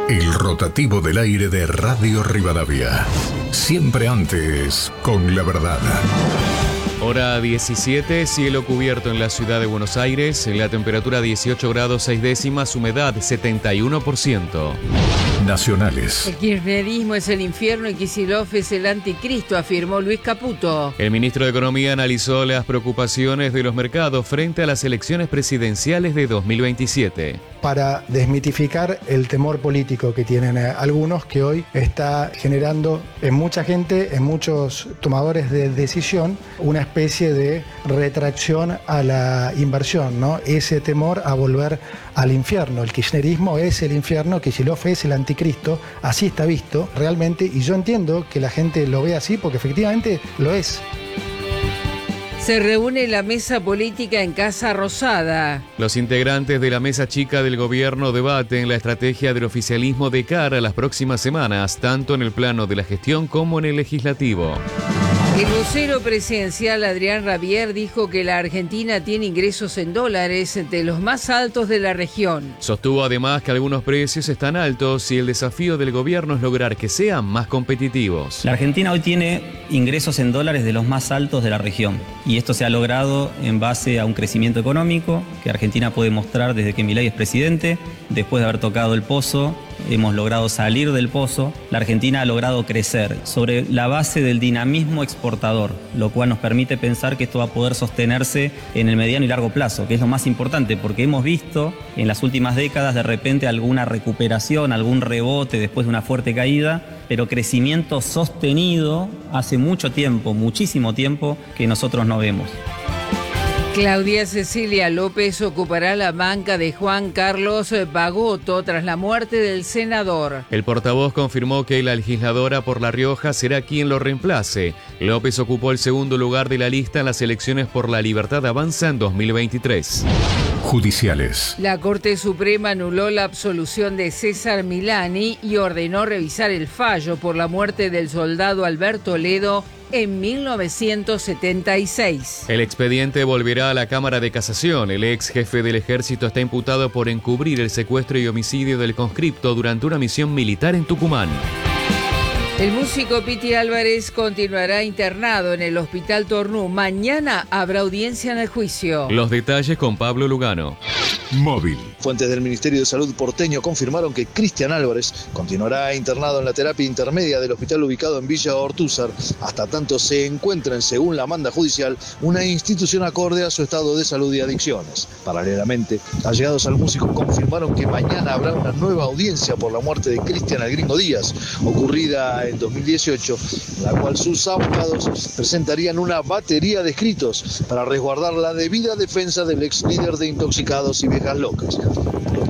El rotativo del aire de Radio Rivadavia. Siempre antes, con la verdad. Hora 17, cielo cubierto en la ciudad de Buenos Aires, la temperatura 18 grados 6 décimas, humedad 71%. Nacionales. El kirchnerismo es el infierno y Kicillof es el anticristo, afirmó Luis Caputo. El ministro de Economía analizó las preocupaciones de los mercados frente a las elecciones presidenciales de 2027. Para desmitificar el temor político que tienen algunos, que hoy está generando en mucha gente, en muchos tomadores de decisión, una especie de retracción a la inversión, ¿no? Ese temor a volver al infierno. El kirchnerismo es el infierno, Kicillof es el anticristo, así está visto realmente, y yo entiendo que la gente lo ve así porque efectivamente lo es. Se reúne la mesa política en Casa Rosada. Los integrantes de la mesa chica del gobierno debaten la estrategia del oficialismo de cara a las próximas semanas, tanto en el plano de la gestión como en el legislativo. El vocero presidencial Adrián Rabier dijo que la Argentina tiene ingresos en dólares de los más altos de la región. Sostuvo además que algunos precios están altos y el desafío del gobierno es lograr que sean más competitivos. La Argentina hoy tiene ingresos en dólares de los más altos de la región y esto se ha logrado en base a un crecimiento económico que Argentina puede mostrar desde que Milei es presidente. Después de haber tocado el pozo, hemos logrado salir del pozo. La Argentina ha logrado crecer sobre la base del dinamismo exportador, lo cual nos permite pensar que esto va a poder sostenerse en el mediano y largo plazo, que es lo más importante, porque hemos visto en las últimas décadas de repente alguna recuperación, algún rebote después de una fuerte caída, pero crecimiento sostenido hace mucho tiempo, muchísimo tiempo, que nosotros no vemos. Claudia Cecilia López ocupará la banca de Juan Carlos Bagoto tras la muerte del senador. El portavoz confirmó que la legisladora por La Rioja será quien lo reemplace. López ocupó el segundo lugar de la lista en las elecciones por La Libertad Avanza en 2023. Judiciales. La Corte Suprema anuló la absolución de César Milani y ordenó revisar el fallo por la muerte del soldado Alberto Ledo en 1976. El expediente volverá a la Cámara de Casación. El ex jefe del ejército está imputado por encubrir el secuestro y homicidio del conscripto durante una misión militar en Tucumán. El músico Piti Álvarez continuará internado en el Hospital Tornú. Mañana habrá audiencia en el juicio. Los detalles con Pablo Lugano. Móvil. Fuentes del Ministerio de Salud porteño confirmaron que Cristian Álvarez continuará internado en la terapia intermedia del hospital ubicado en Villa Ortúzar, hasta tanto se encuentren, según la manda judicial, una institución acorde a su estado de salud y adicciones. Paralelamente, allegados al músico confirmaron que mañana habrá una nueva audiencia por la muerte de Cristian el Gringo Díaz, ocurrida en 2018, en la cual sus abogados presentarían una batería de escritos para resguardar la debida defensa del ex líder de Intoxicados y Viejas Locas. Por otro